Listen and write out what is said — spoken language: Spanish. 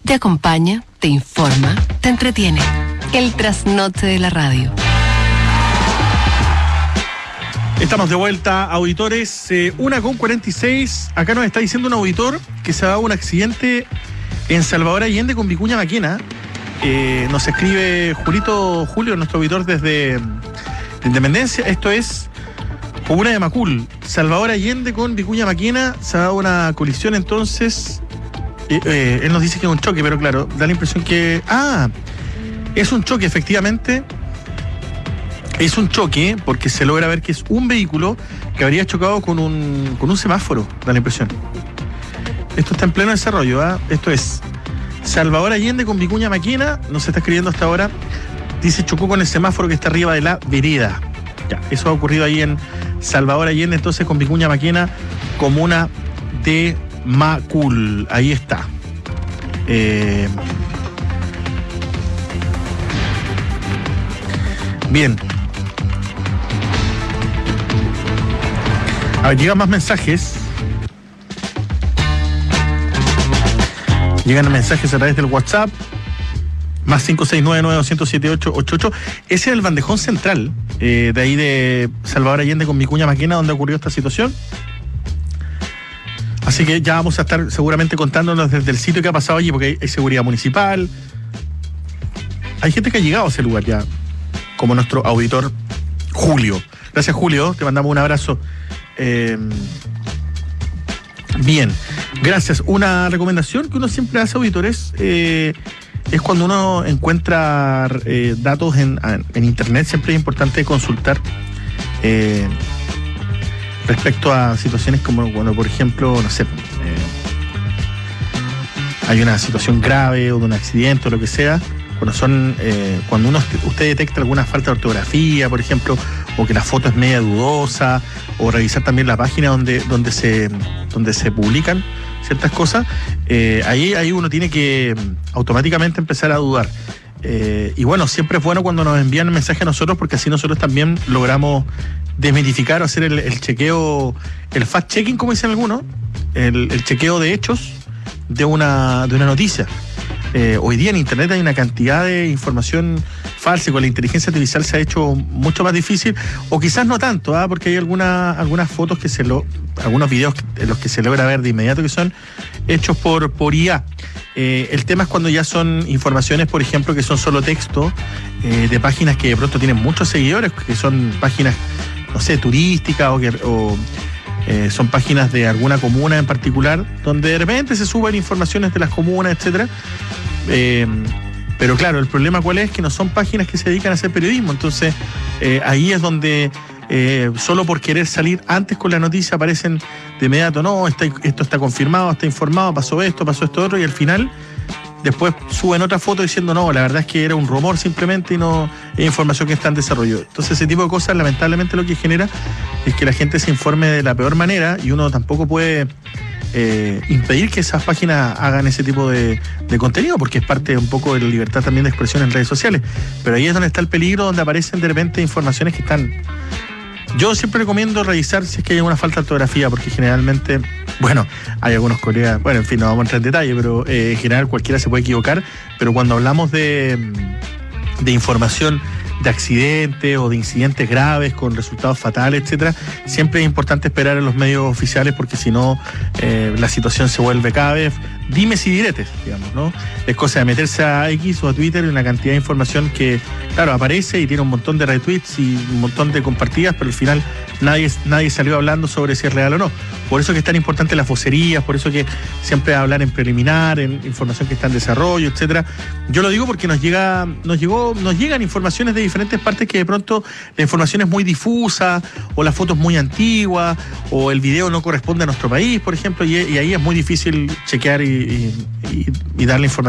Te acompaña, te informa, te entretiene. El trasnoche de la radio. Estamos de vuelta, auditores. 1:46. Acá nos está diciendo un auditor que se ha dado un accidente en Salvador Allende con Vicuña Maquena. Nos escribe Julio, nuestro auditor desde Independencia. Esto es comuna de Macul. Salvador Allende con Vicuña Maquena. Se ha dado una colisión, entonces. Él nos dice que es un choque, pero claro, da la impresión que... es un choque, efectivamente. Es un choque porque se logra ver que es un vehículo que habría chocado con un semáforo, da la impresión. Esto está en pleno desarrollo, Esto es Salvador Allende con Vicuña Maquena, nos está escribiendo hasta ahora. Dice, chocó con el semáforo que está arriba de la vereda. Ya, eso ha ocurrido ahí en Salvador Allende, entonces con Vicuña Maquena, comuna de Macul. Ahí está. Bien. A ver, llegan más mensajes. Llegan mensajes a través del WhatsApp. Más 569-9207-888. Ese es el bandejón central de ahí de Salvador Allende con Vicuña Maquena, donde ocurrió esta situación. Así que ya vamos a estar seguramente contándonos desde el sitio que ha pasado allí, porque hay seguridad municipal. Hay gente que ha llegado a ese lugar ya, como nuestro auditor Julio. Gracias, Julio, te mandamos un abrazo. Bien, gracias. Una recomendación que uno siempre hace, auditores, es cuando uno encuentra datos en internet, siempre es importante consultar respecto a situaciones como cuando, por ejemplo, no sé, hay una situación grave o de un accidente o lo que sea. Cuando usted detecta alguna falta de ortografía, por ejemplo, o que la foto es media dudosa, o revisar también la página donde se publican ciertas cosas, ahí uno tiene que automáticamente empezar a dudar. Y bueno, siempre es bueno cuando nos envían un mensaje a nosotros, porque así nosotros también logramos desmitificar o hacer el chequeo, el fact-checking, como dicen algunos, el chequeo de hechos de una noticia. Hoy día en internet hay una cantidad de información falsa y con la inteligencia artificial se ha hecho mucho más difícil, o quizás no tanto, porque hay algunas fotos algunos videos en los que se logra ver de inmediato que son hechos por IA. El tema es cuando ya son informaciones, por ejemplo, que son solo texto, de páginas que de pronto tienen muchos seguidores, que son páginas, no sé, turísticas o son páginas de alguna comuna en particular, donde de repente se suben informaciones de las comunas, etcétera. Pero claro, el problema cuál es, que no son páginas que se dedican a hacer periodismo. Entonces, ahí es donde solo por querer salir antes con la noticia aparecen de inmediato, no, esto está confirmado, está informado, pasó esto otro, y al final después suben otra foto diciendo, no, la verdad es que era un rumor simplemente y no es información que está en desarrollo. Entonces ese tipo de cosas lamentablemente lo que genera es que la gente se informe de la peor manera, y uno tampoco puede impedir que esas páginas hagan ese tipo de contenido, porque es parte un poco de la libertad también de expresión en redes sociales. Pero ahí es donde está el peligro, donde aparecen de repente informaciones que están... Yo siempre recomiendo revisar si es que hay alguna falta de ortografía, porque generalmente, bueno, hay algunos colegas, bueno, en fin, no vamos a entrar en detalle, pero en general cualquiera se puede equivocar, pero cuando hablamos de información de accidentes o de incidentes graves con resultados fatales, etcétera, siempre es importante esperar a los medios oficiales, porque si no, la situación se vuelve cada vez dimes y diretes, digamos, ¿no? Es cosa de meterse a X o a Twitter y una cantidad de información que, claro, aparece y tiene un montón de retweets y un montón de compartidas, pero al final nadie salió hablando sobre si es real o no. Por eso que es tan importante las vocerías, por eso que siempre hablar en preliminar, en información que está en desarrollo, etcétera. Yo lo digo porque nos llegan informaciones de diferentes partes que de pronto la información es muy difusa, o la foto es muy antigua, o el video no corresponde a nuestro país, por ejemplo, y ahí es muy difícil chequear y dar la información